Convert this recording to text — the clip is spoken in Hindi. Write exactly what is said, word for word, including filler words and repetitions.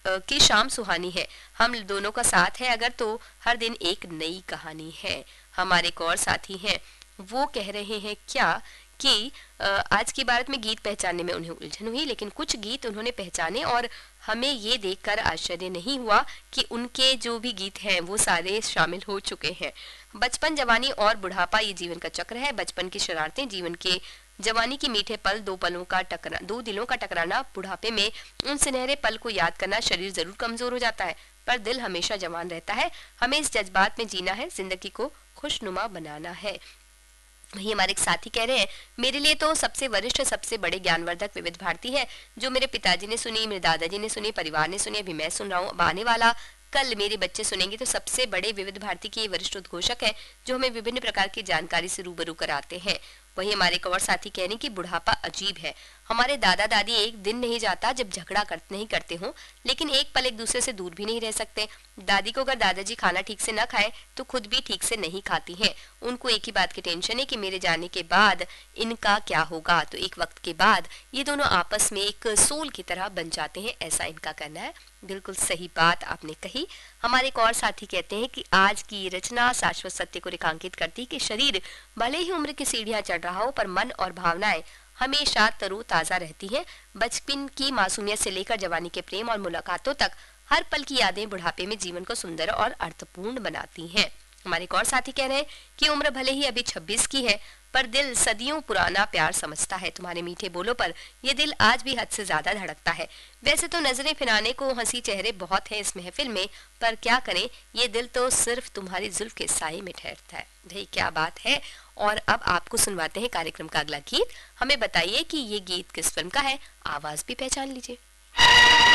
की शाम सुहानी है, हम दोनों का साथ है अगर तो हर दिन एक नई कहानी है। हमारे एक और साथी हैं, वो कह रहे हैं क्या कि आज की बात में गीत पहचानने में उन्हें उलझन हुई, लेकिन कुछ गीत उन्होंने पहचाने और हमें ये देखकर आश्चर्य नहीं हुआ कि उनके जो भी गीत हैं वो सारे शामिल हो चुके हैं। बचपन, जवानी और बुढ़ापा ये जीवन का चक्र है। बचपन की शरारतें, जीवन के जवानी के मीठे पल, दो पलों का टकरा दो दिलों का टकराना, बुढ़ापे में उन सुनहरे पल को याद करना। शरीर जरूर कमजोर हो जाता है पर दिल हमेशा जवान रहता है। हमें इस जज्बात में जीना है, जिंदगी को खुशनुमा बनाना है। वही हमारे एक साथी कह रहे हैं, मेरे लिए तो सबसे वरिष्ठ, सबसे बड़े ज्ञानवर्धक विविध भारती है, जो मेरे पिताजी ने सुनी, मेरे दादाजी ने सुनी, परिवार ने सुनी, अभी मैं सुन रहा हूँ, अब आने वाला कल मेरे बच्चे सुनेंगे। तो सबसे बड़े विविध भारती के वरिष्ठ उद्घोषक है जो हमें विभिन्न प्रकार की जानकारी से रूबरू कराते हैं। वही हमारे एक और साथी कह रहे कि बुढ़ापा अजीब है। हमारे दादा दादी एक दिन नहीं जाता जब झगड़ा कर, नहीं करते हो, लेकिन एक पल एक दूसरे से दूर भी नहीं रह सकते। दादी को अगर दादाजी खाना ठीक से न खाए तो खुद भी ठीक से नहीं खाती हैं। उनको एक ही बात की टेंशन है कि मेरे जाने के बाद इनका क्या होगा। तो एक वक्त के बाद ये दोनों आपस में एक सोल की तरह बन जाते हैं, ऐसा इनका कहना है। बिल्कुल सही बात आपने कही। हमारे एक और साथी कहते हैं कि आज की रचना शाश्वत सत्य को रेखांकित करती है कि शरीर भले ही उम्र की सीढ़ियां चढ़ रहा हो पर मन और भावनाएं हमेशा तरोताजा रहती हैं। बचपन की मासूमियत से लेकर जवानी के प्रेम और मुलाकातों तक हर पल की यादें बुढ़ापे में जीवन को सुंदर और अर्थपूर्ण बनाती हैं। हमारे एक और साथी कह रहे हैं कि उम्र भले ही अभी छब्बीस की है पर दिल सदियों पुराना प्यार समझता है। तुम्हारे मीठे बोलों पर ये दिल आज भी हद से ज्यादा धड़कता है। वैसे तो नजरें फिराने को हंसी चेहरे बहुत हैं इस महफिल में, पर क्या करें, ये दिल तो सिर्फ तुम्हारी जुल्फ के साए में ठहरता है। भाई क्या बात है। और अब आपको सुनवाते हैं कार्यक्रम का अगला गीत। हमें बताइए कि ये गीत किस फिल्म का है, आवाज भी पहचान लीजिए।